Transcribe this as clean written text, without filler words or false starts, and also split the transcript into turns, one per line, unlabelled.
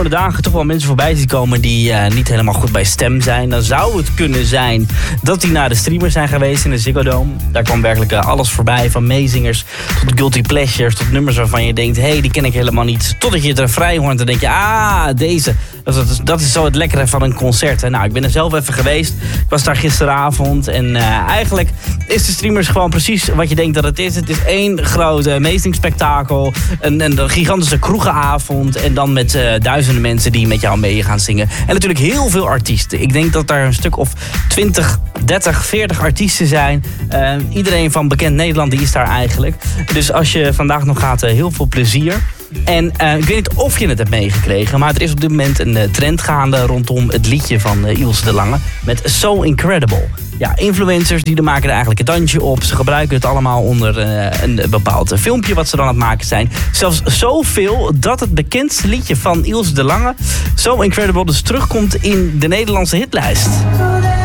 de dagen toch wel mensen voorbij zien komen die niet helemaal goed bij stem zijn. Dan zou het kunnen zijn dat die naar de streamers zijn geweest in de Ziggo Dome. Daar kwam werkelijk alles voorbij, van meezingers tot guilty pleasures, tot nummers waarvan je denkt, hé, die ken ik helemaal niet. Totdat je het refrein hoort en dan denk je, deze. Dat is zo het lekkere van een concert. Nou, ik ben er zelf even geweest. Ik was daar gisteravond en eigenlijk is de streamers gewoon precies wat je denkt dat het is. Het is één grote meezingspektakel, een gigantische kroegenavond en dan met duizenden mensen die met jou mee gaan zingen. En natuurlijk heel veel artiesten. Ik denk dat daar een stuk of 20, 30, 40 artiesten zijn. Iedereen van bekend Nederland die is daar eigenlijk. Dus als je vandaag nog gaat, heel veel plezier. En ik weet niet of je het hebt meegekregen, maar er is op dit moment een trend gaande rondom het liedje van Ilse de Lange met So Incredible. Ja, influencers die maken er eigenlijk een dansje op. Ze gebruiken het allemaal onder een bepaald filmpje wat ze dan aan het maken zijn. Zelfs zoveel dat het bekendste liedje van Ilse de Lange, So Incredible, dus terugkomt in de Nederlandse hitlijst.